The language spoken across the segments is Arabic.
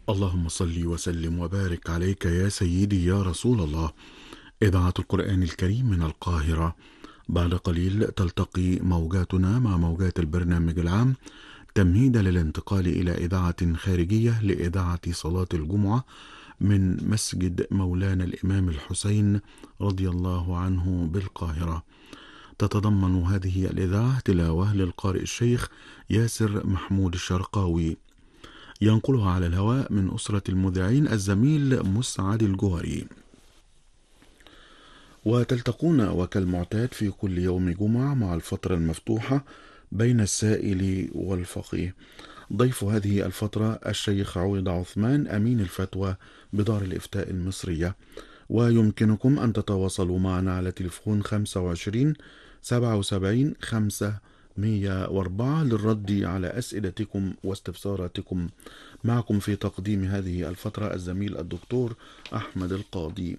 اللهم صل وسلم وبارك عليك يا سيدي يا رسول الله. إذاعة القرآن الكريم من القاهرة. بعد قليل تلتقي موجاتنا مع موجات البرنامج العام تمهيدا للانتقال إلى إذاعة خارجية لإذاعة صلاة الجمعة من مسجد مولانا الإمام الحسين رضي الله عنه بالقاهرة. تتضمن هذه الإذاعة تلاوة للقارئ الشيخ ياسر محمود الشرقاوي، ينقلها على الهواء من أسرة المذيعين الزميل مسعد الجوهري. وتلتقون وكالمعتاد في كل يوم جمعة مع الفترة المفتوحة بين السائل والفقيه. ضيف هذه الفترة الشيخ عويض عثمان أمين الفتوى بدار الإفتاء المصرية. ويمكنكم أن تتواصلوا معنا على تليفون 25 77 504 للرد على أسئلتكم واستفساراتكم. معكم في تقديم هذه الفترة الزميل الدكتور أحمد القاضي.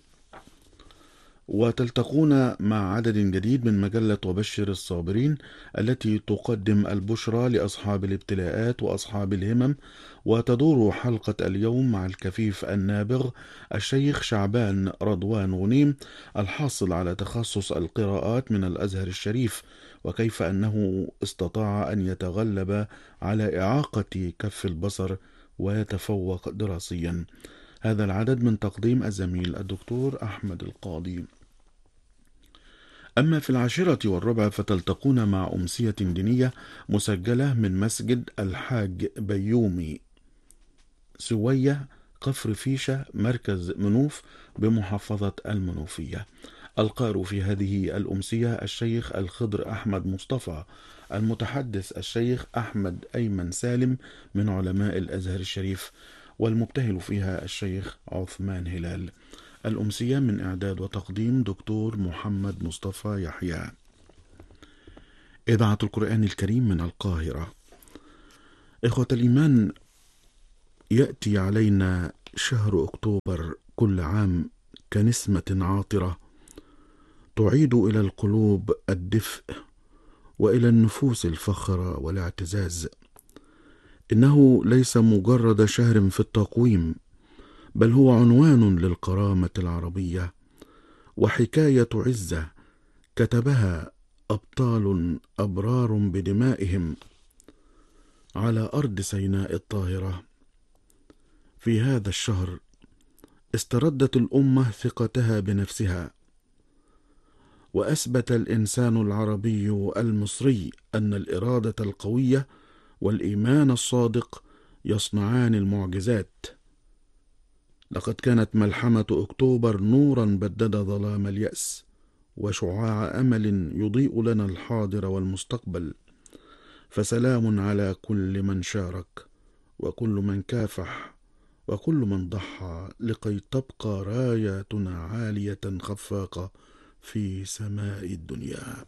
وتلتقون مع عدد جديد من مجلة وبشر الصابرين التي تقدم البشرى لأصحاب الابتلاءات وأصحاب الهمم. وتدور حلقة اليوم مع الكفيف النابغ الشيخ شعبان رضوان غنيم الحاصل على تخصص القراءات من الأزهر الشريف، وكيف أنه استطاع أن يتغلب على إعاقة كف البصر ويتفوق دراسيا. هذا العدد من تقديم الزميل الدكتور أحمد القاضي. أما في 10:15 فتلتقون مع أمسية دينية مسجلة من مسجد الحاج بيومي سوية كفر فيشة مركز منوف بمحافظة المنوفية. القارئ في هذه الأمسية الشيخ الخضر أحمد مصطفى، المتحدث الشيخ أحمد أيمن سالم من علماء الأزهر الشريف، والمبتهل فيها الشيخ عثمان هلال. الأمسية من إعداد وتقديم دكتور محمد مصطفى يحيى. إذاعة القرآن الكريم من القاهرة. إخوة الإيمان، يأتي علينا شهر أكتوبر كل عام كنسمة عاطرة تعيد إلى القلوب الدفء وإلى النفوس الفخر والاعتزاز. إنه ليس مجرد شهر في التقويم، بل هو عنوان للكرامة العربية وحكاية عزة كتبها أبطال أبرار بدمائهم على أرض سيناء الطاهرة. في هذا الشهر استردت الأمة ثقتها بنفسها، وأثبت الإنسان العربي المصري أن الإرادة القوية والإيمان الصادق يصنعان المعجزات. لقد كانت ملحمة أكتوبر نورا بدد ظلام اليأس، وشعاع أمل يضيء لنا الحاضر والمستقبل. فسلام على كل من شارك، وكل من كافح، وكل من ضحى لكي تبقى راياتنا عالية خفاقة في سماء الدنيا.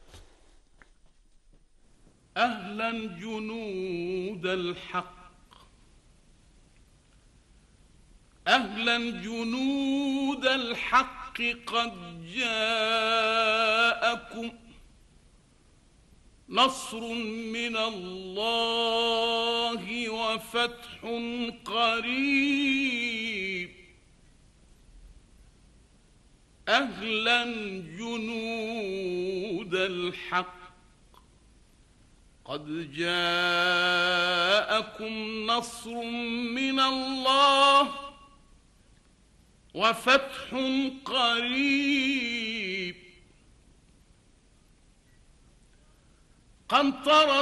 أهلا جنود الحق، أهلا جنود الحق، قد جاءكم نصر من الله وفتح قريب. أهلا جنود الحق، قد جاءكم نصر من الله وفتح قريب. قنطرة